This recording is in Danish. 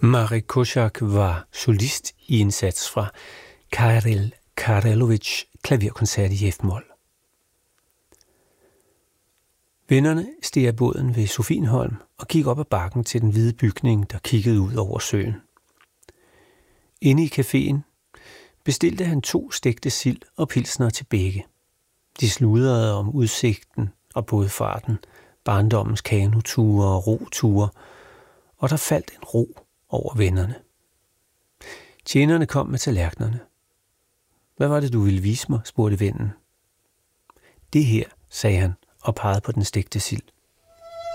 Marek Košak var solist i en sats fra Kirill Karlovich klaverkoncert i F-mol. Vennerne steg af båden ved Sofienholm og gik op ad bakken til den hvide bygning, der kiggede ud over søen. Inde i caféen bestilte han 2 stegte sild og pilsner til begge. De sludrede om udsigten og bådfarten, barndommens kanoture og roture, og der faldt en ro over vennerne. Tjenerne kom med tallerkenerne. Hvad var det, du ville vise mig, spurgte vennen. Det her, sagde han og pegede på den stegte sild.